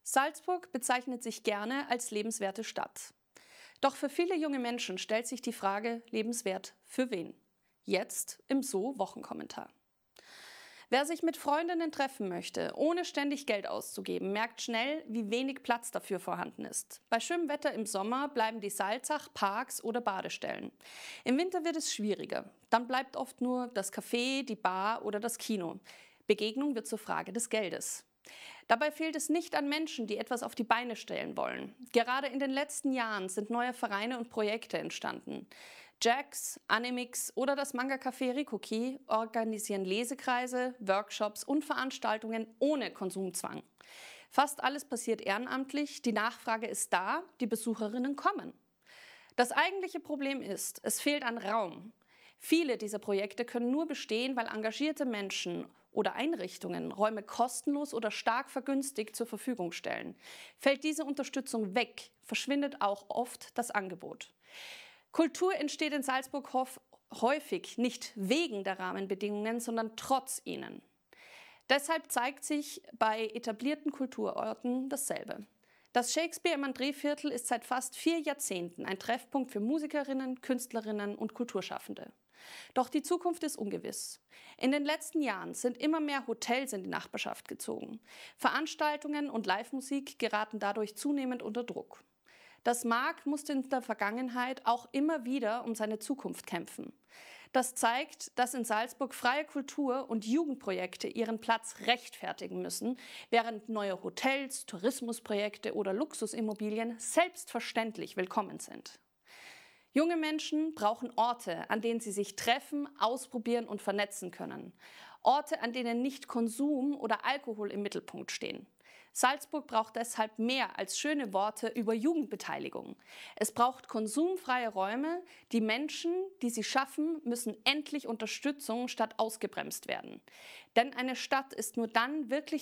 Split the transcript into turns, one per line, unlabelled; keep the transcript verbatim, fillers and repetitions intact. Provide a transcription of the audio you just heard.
Salzburg bezeichnet sich gerne als lebenswerte Stadt. Doch für viele junge Menschen stellt sich die Frage, lebenswert für wen? Jetzt im So-Wochenkommentar. Wer sich mit Freundinnen treffen möchte, ohne ständig Geld auszugeben, merkt schnell, wie wenig Platz dafür vorhanden ist. Bei schönem Wetter im Sommer bleiben die Salzach, Parks oder Badestellen. Im Winter wird es schwieriger. Dann bleibt oft nur das Café, die Bar oder das Kino. Begegnung wird zur Frage des Geldes. Dabei fehlt es nicht an Menschen, die etwas auf die Beine stellen wollen. Gerade in den letzten Jahren sind neue Vereine und Projekte entstanden. Jax, Animix oder das Manga-Café Rikoki organisieren Lesekreise, Workshops und Veranstaltungen ohne Konsumzwang. Fast alles passiert ehrenamtlich, die Nachfrage ist da, die Besucherinnen kommen. Das eigentliche Problem ist, es fehlt an Raum. Viele dieser Projekte können nur bestehen, weil engagierte Menschen oder Einrichtungen Räume kostenlos oder stark vergünstigt zur Verfügung stellen. Fällt diese Unterstützung weg, verschwindet auch oft das Angebot. Kultur entsteht in Salzburg häufig nicht wegen der Rahmenbedingungen, sondern trotz ihnen. Deshalb zeigt sich bei etablierten Kulturorten dasselbe. Das Shakespeare im André-Viertel ist seit fast vier Jahrzehnten ein Treffpunkt für Musikerinnen, Künstlerinnen und Kulturschaffende. Doch die Zukunft ist ungewiss. In den letzten Jahren sind immer mehr Hotels in die Nachbarschaft gezogen. Veranstaltungen und Live-Musik geraten dadurch zunehmend unter Druck. Das Mark musste in der Vergangenheit auch immer wieder um seine Zukunft kämpfen. Das zeigt, dass in Salzburg freie Kultur- und Jugendprojekte ihren Platz rechtfertigen müssen, während neue Hotels, Tourismusprojekte oder Luxusimmobilien selbstverständlich willkommen sind. Junge Menschen brauchen Orte, an denen sie sich treffen, ausprobieren und vernetzen können. Orte, an denen nicht Konsum oder Alkohol im Mittelpunkt stehen. Salzburg braucht deshalb mehr als schöne Worte über Jugendbeteiligung. Es braucht konsumfreie Räume. Die Menschen, die sie schaffen, müssen endlich Unterstützung statt ausgebremst werden. Denn eine Stadt ist nur dann wirklich